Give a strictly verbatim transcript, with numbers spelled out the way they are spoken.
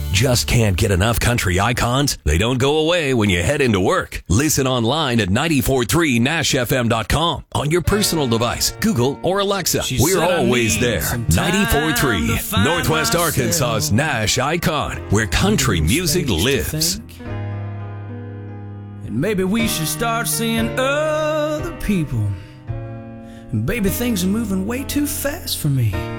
Just can't get enough country icons? They don't go away when you head into work. Listen online at nine four three nash f m dot com on your personal device, Google or Alexa. She We're said I always need there. some time nine four three to find Northwest myself. Arkansas's Nash Icon, where country music Stage to lives. think. And maybe we should start seeing other people. And baby, things are moving way too fast for me.